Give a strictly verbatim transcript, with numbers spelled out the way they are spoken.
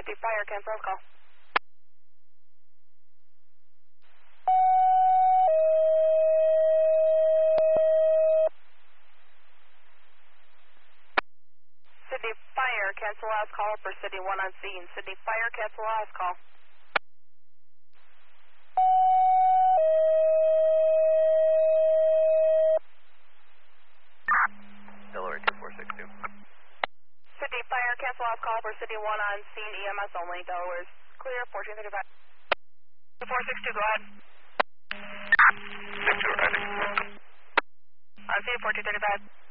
City Fire, cancel last call. City Fire, cancel last call for City one on scene. City Fire, cancel last call. Delaware two four six two. City Fire, cancel last call for City one on scene, E M S only. Delaware's clear, fourteen thirty-five. four six two, go ahead. six two arriving. On scene, fourteen thirty-five.